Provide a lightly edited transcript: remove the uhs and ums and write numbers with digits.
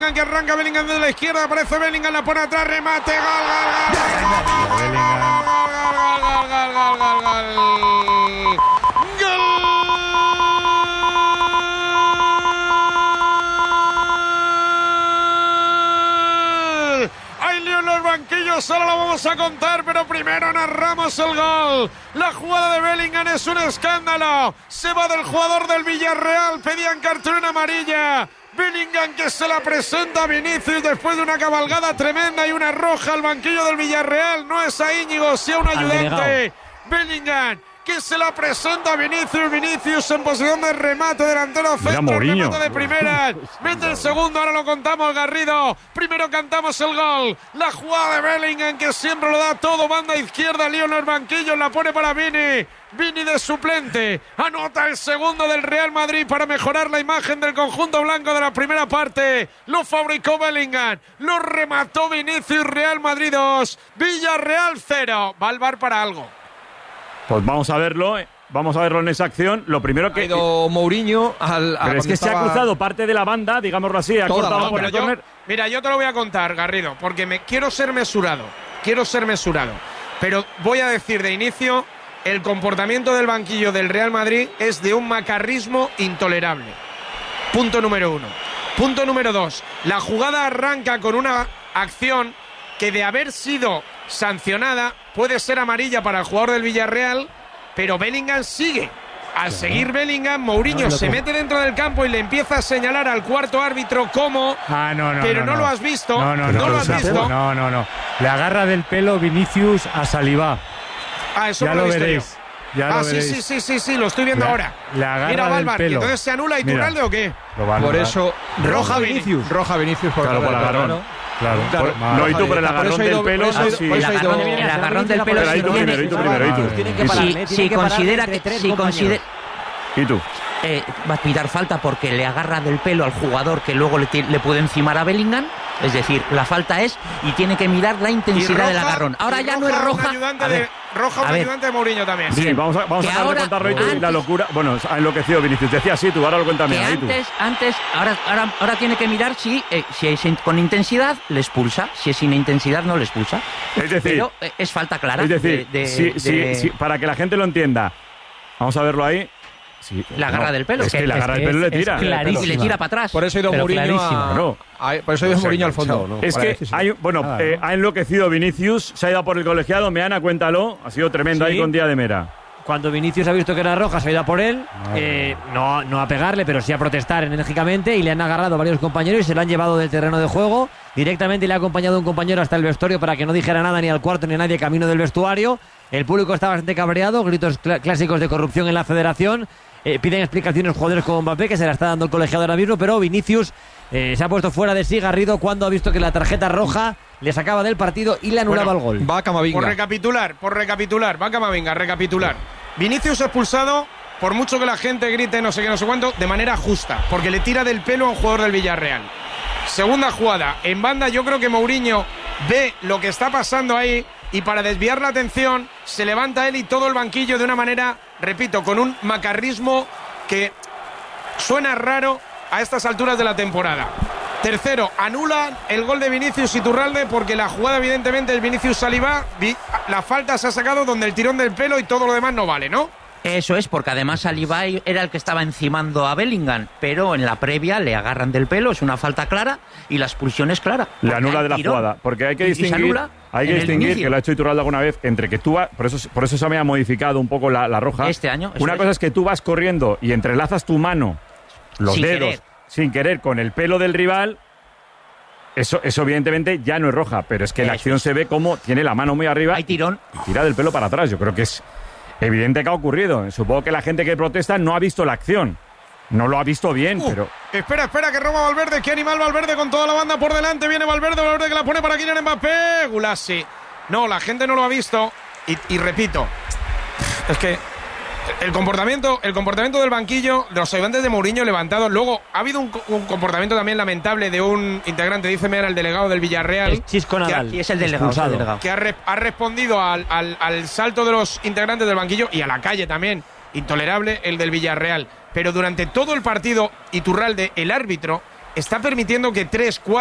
Que arranca Bellingham desde la izquierda, aparece Bellingham, la pone atrás, remate, gol. Hay lío en los banquillos, solo lo vamos a contar, pero primero narramos el gol. La jugada de Bellingham es un escándalo. Se va del jugador del Villarreal, pedían cartulina amarilla. Bellingham que se la presenta a Vinicius después de una cabalgada tremenda y una roja al banquillo del Villarreal. No es a Íñigo, sí a un ayudante. Bellingham que se la presenta a Vinicius en posición de remate, delantero centro, remate de primera. Mete el segundo, ahora lo contamos, Garrido. Primero cantamos el gol. La jugada de Bellingham que siempre lo da todo, banda izquierda, lío en los banquillos, la pone para Vini de suplente, anota el segundo del Real Madrid para mejorar la imagen del conjunto blanco de la primera parte. Lo fabricó Bellingham, lo remató Vinicius. Real Madrid 2, Villarreal 0. Va al VAR para algo. Pues vamos a verlo en esa acción. Lo primero que... Ha ido Mourinho pero es que se ha cruzado parte de la banda, digámoslo así, ha cortado por el córner. Mira, yo te lo voy a contar, Garrido, porque quiero ser mesurado, pero voy a decir de inicio, el comportamiento del banquillo del Real Madrid es de un macarrismo intolerable. Punto número 1. Punto número 2. La jugada arranca con una acción que, de haber sido sancionada, puede ser amarilla para el jugador del Villarreal, pero Bellingham sigue. Al seguir Bellingham, Mourinho se mete dentro del campo y le empieza a señalar al cuarto árbitro cómo. Pero no lo has visto. No lo has visto. No. Le agarra del pelo Vinicius a Salivá. Eso ya no lo he visto veréis. yo. Sí, lo estoy viendo ahora. Le agarra mira, del Valvar, pelo. ¿entonces se anula Iturralde o qué? Por eso, roja Vinicius. Roja Vinicius por el agarrón. Claro. No, y tú por el agarrón del pelo. El agarrón del pelo. Pero ahí tú primero. Si considera que... ¿Y tú? Va a pitar falta porque le agarra del pelo al jugador que luego le puede encimar a Bellingham. Es decir, la falta es y tiene que mirar la intensidad del agarrón. Ahora ya no es roja. Roja un ayudante de Mourinho también. Sí, vamos a dejar de contarlo y la locura. Bueno, ha enloquecido Vinicius. Decía así, tú ahora lo cuéntame. Ahora tiene que mirar si es con intensidad, le expulsa. Si es sin intensidad, no le expulsa. Es decir, pero es falta clara. Es decir, sí, para que la gente lo entienda, vamos a verlo ahí. Sí, la agarra del pelo. Es que la agarra del pelo le tira. Y le tira para atrás. Por eso ha ido Mourinho Mourinho al fondo. No, es que ha enloquecido Vinicius, se ha ido por el colegiado. Meana, cuéntalo. Ha sido tremendo ahí con Díaz de Mera. Cuando Vinicius ha visto que era roja, se ha ido a por él. No a pegarle, pero sí a protestar enérgicamente. Y le han agarrado varios compañeros y se lo han llevado del terreno de juego. Directamente le ha acompañado un compañero hasta el vestuario para que no dijera nada ni al cuarto ni a nadie camino del vestuario. El público está bastante cabreado. Gritos clásicos de corrupción en la federación. Piden explicaciones jugadores como Mbappé, que se la está dando el colegiado ahora mismo, pero Vinicius se ha puesto fuera de sí, Garrido, cuando ha visto que la tarjeta roja le sacaba del partido y le anulaba el gol. Va Camavinga. Por recapitular, va Camavinga, recapitular. Vinicius expulsado, por mucho que la gente grite no sé qué, no sé cuánto, de manera justa, porque le tira del pelo a un jugador del Villarreal. Segunda jugada, en banda yo creo que Mourinho ve lo que está pasando ahí y para desviar la atención se levanta él y todo el banquillo de una manera, repito, con un macarrismo que suena raro a estas alturas de la temporada. Tercero, anulan el gol de Vinicius Iturralde porque la jugada evidentemente es Vinicius Salivá. La falta se ha sacado donde el tirón del pelo y todo lo demás no vale, ¿no? Eso es, porque además Salivá era el que estaba encimando a Bellingham, pero en la previa le agarran del pelo, es una falta clara y la expulsión es clara. Le anula de la jugada, porque hay que distinguir que lo ha hecho Iturralde alguna vez entre que tú vas, por eso se me ha modificado un poco la roja. Este año. Una cosa es que tú vas corriendo y entrelazas tu mano, los dedos, sin querer, con el pelo del rival. Eso evidentemente ya no es roja, pero es que en la acción se ve como tiene la mano muy arriba. Hay tirón. Y tira del pelo para atrás. Yo creo que es evidente que ha ocurrido. Supongo que la gente que protesta no ha visto la acción. No lo ha visto bien, pero... Espera, que roba Valverde. Qué animal Valverde con toda la banda por delante. Viene Valverde que la pone para Kylian Mbappé. Gulasi. No, la gente no lo ha visto. Y repito, es que el comportamiento del banquillo, de los ayudantes de Mourinho levantados. Luego ha habido un comportamiento también lamentable de un integrante, dice Mera, el delegado del Villarreal. El Chisco Nadal. Y es el delegado. Que ha respondido al salto de los integrantes del banquillo y a la calle también. Intolerable el del Villarreal. Pero durante todo el partido, Iturralde, el árbitro, está permitiendo que 3, 4